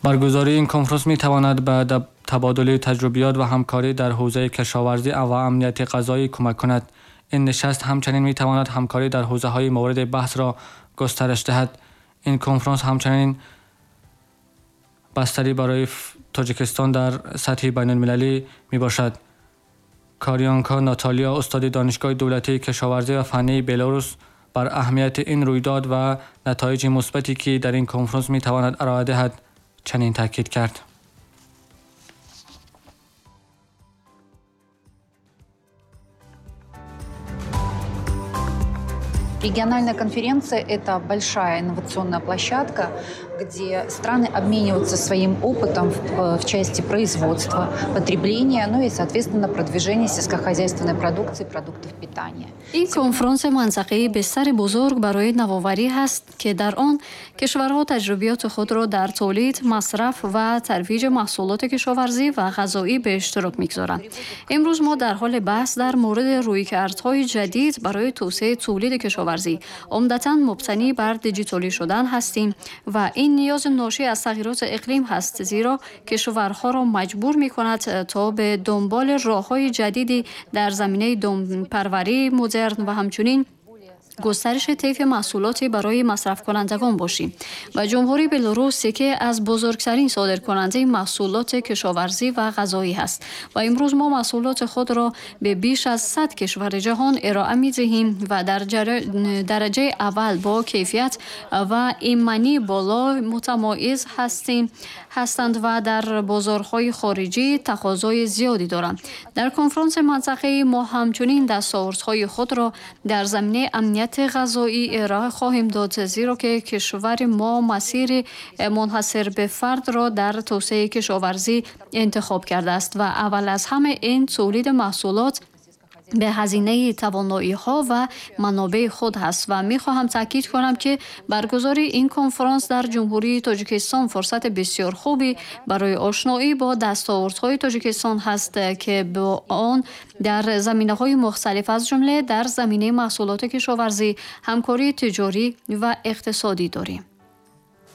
برگزاری این کنفرانس می تواند به تبادل تجربیات و همکاری در حوزه کشاورزی و امنیت غذایی کمک کند. این نشست همچنین می تواند همکاری در حوزه‌های مورد بحث را گسترش دهد. این کنفرانس همچنین بستری برای تاجیکستان در سطح بین المللی می باشد. کاریانکا ناتالیا، استاد دانشگاه دولتی کشاورزی و فنی بلاروس، بر اهمیت این رویداد و نتایج مثبتی که در این کنفرانس می تواند ارائه دهد چنین تاکید کرد. Региональная конференция – это большая инновационная площадка, где страны обмениваются своим опытом в части производства, потребления, ну и, соответственно, продвижения сельскохозяйственной продукции, продуктов питания. این کنفرانس منطقه‌ای بستر بزرگ برای نوآوری است که در آن کشورها تجربیات خود را در تولید، مصرف و ترویج محصولات کشاورزی و غذایی به اشتراک می‌گذارند. امروز ما در حال بحث در مورد رویکردهای جدید برای توسعه تولید کشاورزی، عمدتاً مبتنی بر دیجیتالی شدن هستیم و این نیاز ناشی از تغییرات اقلیم هست، زیرا کشورها را مجبور می‌کند تا به دنبال راه‌های جدیدی در زمینه دامپروری مدرن و همچنین گسترش طیف محصولاتی برای مصرف کنندگان باشیم. و جمهوری بلاروس که از بزرگترین صادرکننده محصولات کشاورزی و غذایی است و امروز ما محصولات خود را به بیش از 100 کشور جهان ارائه می‌دهیم و در درجه اول با کیفیت و ایمنی بالا متمایز هستند و در بازارهای خارجی تقاضای زیادی دارند. در کنفرانس منطقه‌ای ما همچنین دستاوردهای خود را در زمینه امنیت غذایی ارائه خواهیم داد، زیرا که کشور ما مسیر منحصر به فرد را در توسعه کشاورزی انتخاب کرده است و اول از همه این تولید محصولات به هزینه توانایی‌ها و منابع خود هست و می‌خواهم تاکید کنم که برگزاری این کنفرانس در جمهوری تاجیکستان فرصت بسیار خوبی برای آشنایی با دستاوردهای تاجیکستان هست که با آن در زمینه‌های مختلف از جمله در زمینه محصولات کشاورزی همکاری تجاری و اقتصادی داریم.